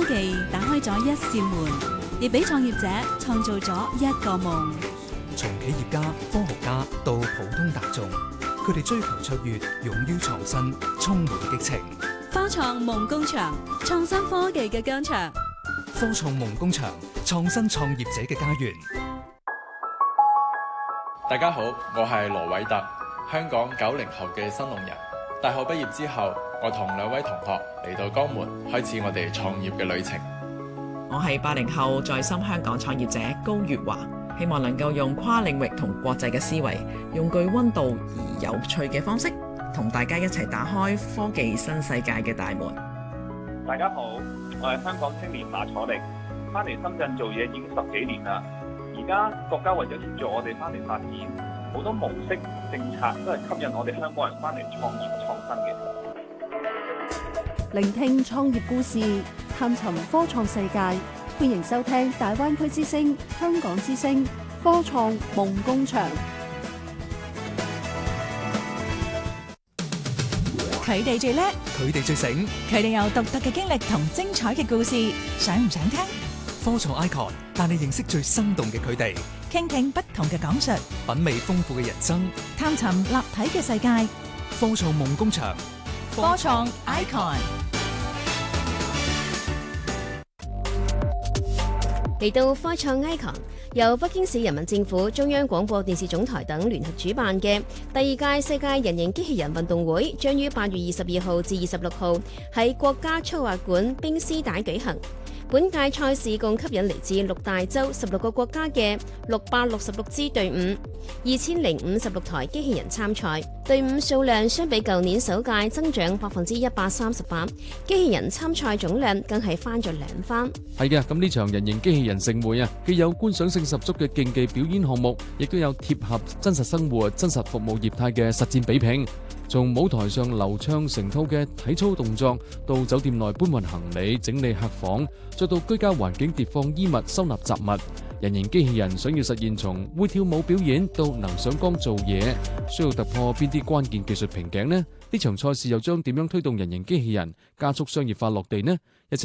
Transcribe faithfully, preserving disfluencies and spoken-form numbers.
技打開咗一扇門，亦俾創業者創造咗一個夢。 從企業家、科學家到普通大眾，佢哋追求卓越，勇於創新，充滿激情。 科創夢工場，創新科技嘅疆場。 科創夢工場，創新創業者嘅家園。 大家好，我係羅偉特，香港九零後嘅新農人。大學畢業之後，我同兩位同學嚟到江門，開始我哋創業嘅旅程。 我係八零後在深香港創業者高月華，希望能夠用跨領域同國際嘅思維，用具溫度而有趣嘅方式，同大家一齊打開科技新世界嘅大門。 大家好，我係香港青年馬楚力，翻嚟深圳做嘢已經十幾年啦。而家國家為咗協助我哋翻嚟發展，好多模式政策都係吸引我哋香港人翻嚟創業創新嘅。 聆聽創業故事，探尋科創世界，歡迎收聽大灣區之聲、香港之聲科創夢工場。 佢哋最叻， 佢哋最醒， 佢哋有獨特嘅經歷同精彩嘅故事，想唔想聽？ 科創 icon 帶你認識最生動嘅佢哋， 傾聽不同嘅講述， 品味豐富嘅人生， 探尋立體嘅世界。 科創夢工場， 科創 icon。 嚟到科創 icon， 由北京市人民政府、中央廣播電視總台等聯合主辦嘅第二屆世界人形機器人運動會，將於八月二十二號至二十六號喺國家速滑館冰絲帶舉行。本屆賽事共吸引嚟自六大洲十六個國家嘅六百六十六支隊伍，二千零五十六台機器人參賽。隊伍數量相比舊年首屆增長百分之一百三十八，機器人參賽總量更係翻咗兩番。 係嘅，咁呢場人形機器人盛會啊，既有觀賞性十足嘅競技表演項目，亦都有貼合真實生活、真實服務業態嘅實戰比拼。從舞台上流暢成套嘅體操動作，到酒店內搬運行李、整理客房，再到居家環境疊放衣物、收納雜物，人形機器人想要實現從會跳舞表演到能上崗做嘢，需要突破邊啲關鍵技術瓶頸呢？呢場賽事又將點樣推動人形機器人加速商業化落地呢？